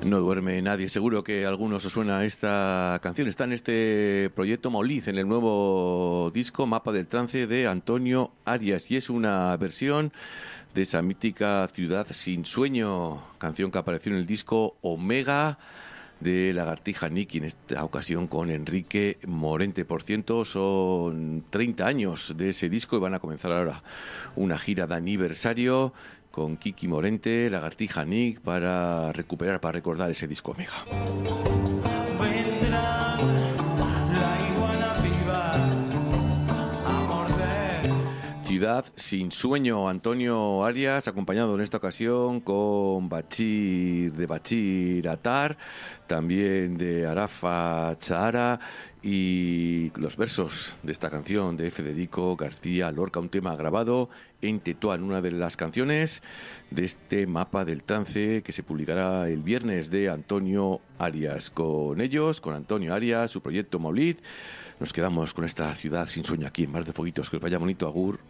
No duerme nadie. Seguro que a algunos os suena esta canción. Está en este proyecto Mauliz, en el nuevo disco Mapa del Trance de Antonio Arias. Y es una versión de esa mítica Ciudad sin sueño, canción que apareció en el disco Omega de Lagartija Nick, y en esta ocasión con Enrique Morente. Por cierto, son 30 años de ese disco y van a comenzar ahora una gira de aniversario con Kiki Morente, Lagartija Nick, para recuperar, para recordar ese disco Omega. Ciudad sin sueño, Antonio Arias, acompañado en esta ocasión con Bachir, de Bachir Atar, también de Arafa Chahara, y los versos de esta canción de Federico García Lorca, un tema grabado en Tetuán, una de las canciones de este Mapa del Trance que se publicará el viernes de Antonio Arias. Con ellos, con Antonio Arias, su proyecto Maulid, nos quedamos con esta Ciudad sin sueño aquí en Mar de Fueguitos. Que os vaya bonito, agur.